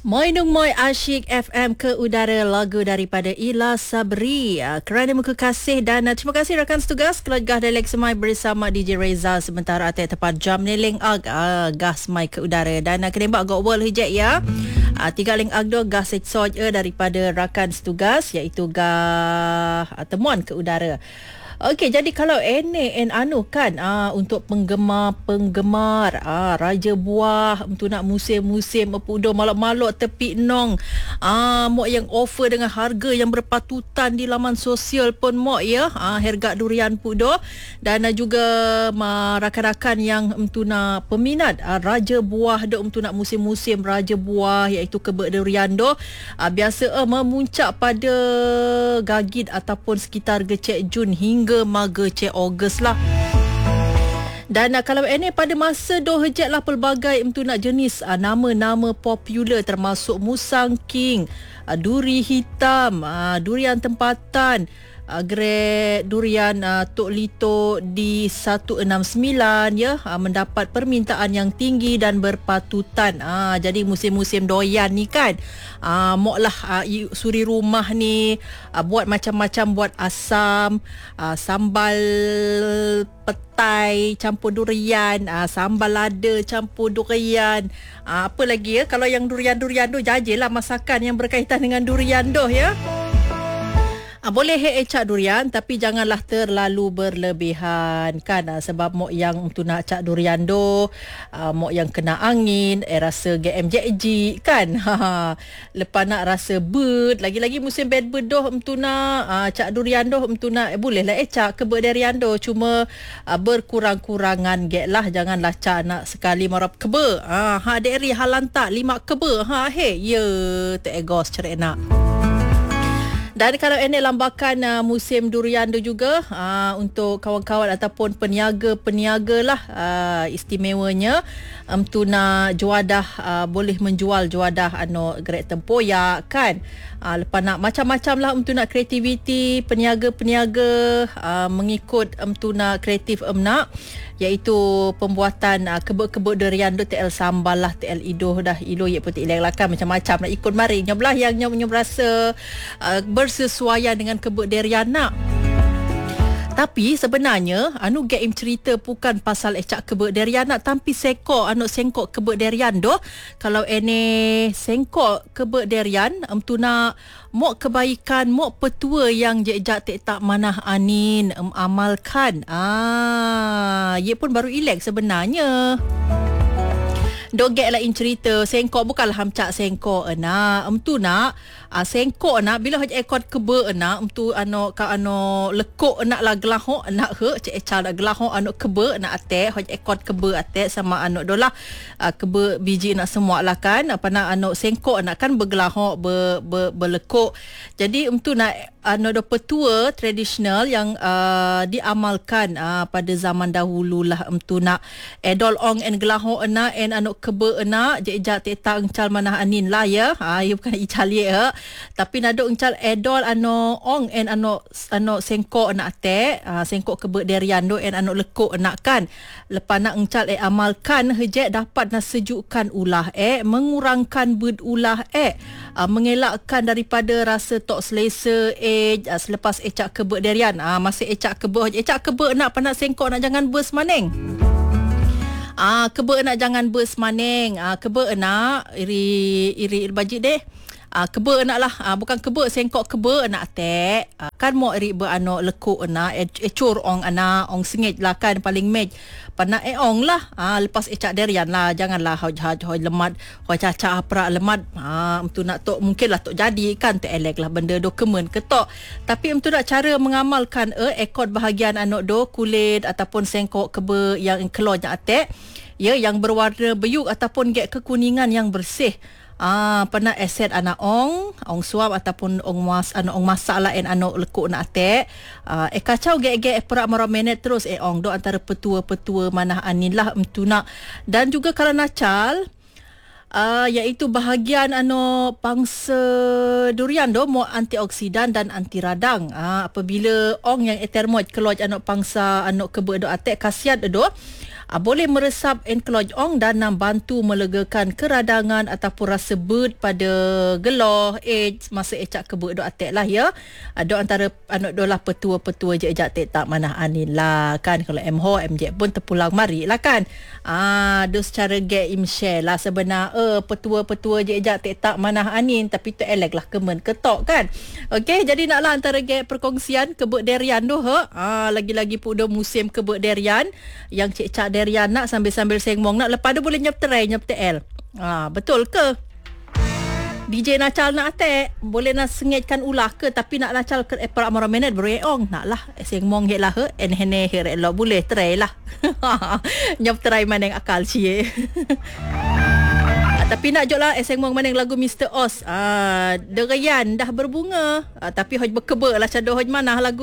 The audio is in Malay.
Moinung Moi Asyik FM ke udara lagu daripada Ila Sabri. Kerana muka kasih dan terima kasih rakan setugas Keluarga Dialek Semai bersama DJ Reza sementara atas tepat jam neling gas mai ke udara dan kenembak got world hejek ya. Tiga ling agdo gas soj daripada rakan setugas iaitu temuan ke udara. Okey, jadi kalau kan untuk penggemar raja buah untuk nak musim-musim pepudo malak-malak tepi nong mok yang offer dengan harga yang berpatutan di laman sosial pun mok ya harga durian pudo dan juga rakan-rakan yang nak peminat raja buah do untuk nak musim-musim raja buah iaitu kebek durian do biasa memuncak pada gagit ataupun sekitar gecek Jun hingga maga cek Ogos lah. Dan kalau ini pada masa hejat lah pelbagai nak jenis nama-nama popular termasuk Musang King, duri hitam, durian tempatan, grade durian Tok Lito di 169 ya mendapat permintaan yang tinggi dan berpatutan. Jadi musim-musim doyan ni kan moklah suri rumah ni buat macam-macam, buat asam, sambal petai campur durian, sambal lada campur durian, apa lagi ya kalau yang durian-durian tu jajalah masakan yang berkaitan dengan durian doh ya. Boleh cak durian tapi janganlah terlalu berlebihan kan sebab mok yang nak cak durian do mok yang kena angin rasa GMJG kan lepas nak rasa bird lagi-lagi musim bad bird doh nak cak durian doh nak boleh lah cak kebek durian do cuma berkurang-kurangan lah janganlah cak nak sekali marap kebek dari halantak 5 kebek ya teegos cerai nak. Dan kalau ini lambakan musim durian tu juga untuk kawan-kawan ataupun peniaga lah istimewanya nak juadah boleh menjual juadah grade tempoyak kan. Lepas nak macam-macam lah nak kreativiti peniaga-peniaga mengikut nak kreatif nak iaitu pembuatan kebek-kebek durian tu TL sambal lah TL idoh dah idoh ye putih ilang lakan macam-macam nak ikut mari nyoblah yang berasa bersesuaian dengan kebek durian nak. Tapi sebenarnya game cerita bukan pasal ecak kebek durian nak tapi sengkok kebek durian doh. Kalau sengkok kebek durian nak mok kebaikan mok petua yang jejak tak manah anin amalkan. Ia pun baru ilek sebenarnya. Dogek lain cerita sengkok bukanlah hamcak sengkok nak sengkok nak bila haj ekor kebe nak lekuk nak lah gelahok nak cek ecal nak gelahok kebe nak ate haj ekor kebe ate sama dolah kebe biji nak semua lah kan apa nak sengkok nak kan bergelahok berlekuk jadi nak do petua tradisional yang diamalkan pada zaman dahulu lah nak edol ong en gelahok nak en kebe nak jejak tetak engcal manah anin lah ya ia bukan ical ya tapi nado engcal edol ong en sengkok nak ate sengkok kebe durian do en lekuk nak kan lepas nak engcal amalkan hejek dapat nak sejukkan ulah mengurangkan bed ulah mengelakkan daripada rasa tok selesa selepas ecak kebe durian masih ecak kebe nak panak sengkok nak jangan bers maning kebe nak jangan bers maning kebe nak iri bajik deh kebe nak lah bukan kebe sengkok kebe nak tek kan mo ri lekuk nak ecur ong ong sengit lah kan paling mej panak ong lah lepas ecak durian lah janganlah hoj lemat hoj caca apra lemat nak tok mungkinlah tok jadi kan tek elek lah benda dokumen ketok tapi nak cara mengamalkan ekor bahagian do kulit ataupun sengkok kebe yang keluar jak atek ya yang berwarna beyuk ataupun kekuningan yang bersih pernah aset anak ong suam ataupun ong masak lah lekuk nak atek kacau perak marah minit terus ong do antara petua-petua manah anin lah nak dan juga kalau nacal iaitu bahagian pangsa durian do mo antioksidan dan anti radang apabila ong yang etermoid keluar pangsa kebe do atek khasiat do Boleh meresap enkeloj-ong dan bantu melegakan keradangan ataupun rasa berd pada geloh, masa ecak kebut dok atek lah ya. Dok antara anak dolah petua-petua je ejak tek tak manah anin lah kan. Kalau MH, MJ pun terpulang mari lah kan. Do secara get im share lah sebenar petua-petua je ejak tek tak manah anin tapi tu elek lah kemen ketok kan. Okey, jadi naklah antara get perkongsian kebut derian tu lagi-lagi pun dah musim kebut derian yang cik-cak derian nak sambil-sambil sengmong nak lepas tu boleh nyepterai nyeptel. Betul ke? DJ Nacal nak atek boleh nak sengitkan ulah ke tapi nak nacal ke per amara minit bereong nak lah sengmong hek lah hene hek lo boleh try lah. Nyepterai maneng akal cie. Tapi nak jok lah sengmong maneng lagu Mr. Oz. Derian dah berbunga tapi hoj berkebek lah cadoh hoj manah lagu